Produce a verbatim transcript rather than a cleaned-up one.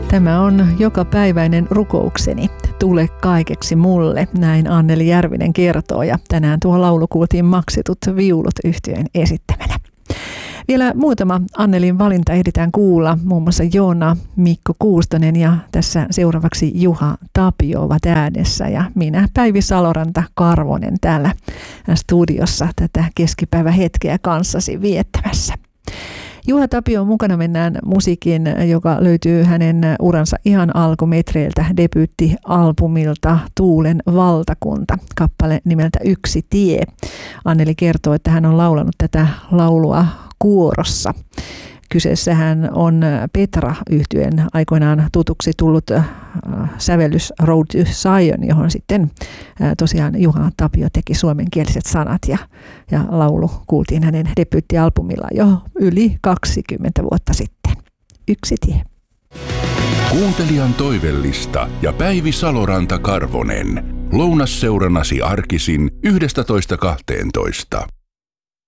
Tämä on jokapäiväinen rukoukseni. Tule kaikeksi mulle, näin Anneli Järvinen kertoo, ja tänään tuo laulu kuultiin Maksitut viulut -yhtyeen esittämänä. Vielä muutama Annelin valinta ehditään kuulla, muun muassa Joona, Mikko Kuustonen ja tässä seuraavaksi Juha Tapio ovat äänessä ja minä Päivi Saloranta Karvonen täällä studiossa tätä keskipäivähetkeä kanssasi viettämässä. Juha Tapio mukana mennään musiikin, joka löytyy hänen uransa ihan alkumetreiltä, debyyttialbumilta Tuulen valtakunta, kappale nimeltä Yksi tie. Anneli kertoo, että hän on laulanut tätä laulua kuorossa. Kyseessähän on Petra-yhtyeen aikoinaan tutuksi tullut äh, sävellys Road to Zion, johon sitten äh, tosiaan Juha Tapio teki suomenkieliset sanat ja, ja laulu kuultiin hänen debyyttialbumillaan jo yli kaksikymmentä vuotta sitten. Yksi tie. Kuuntelijan toivellista ja Päivi Saloranta Karvonen. Lounasseurannasi arkisin yhdestätoista kahteentoista.